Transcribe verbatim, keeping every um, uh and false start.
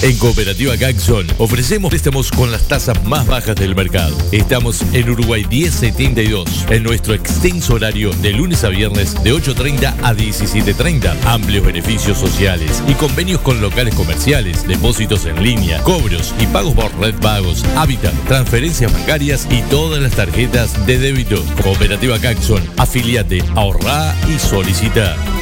En Cooperativa Gaxon ofrecemos préstamos con las tasas más bajas del mercado. Estamos en Uruguay diez setenta y dos, en nuestro extenso horario de lunes a viernes de ocho treinta a diecisiete treinta. Amplios beneficios sociales y convenios con locales comerciales, depósitos en línea, cobros y pagos por red pagos, hábitat, transferencias bancarias y todas las tarjetas de débito. Cooperativa Gaxon, afiliate, ahorrá y solicita.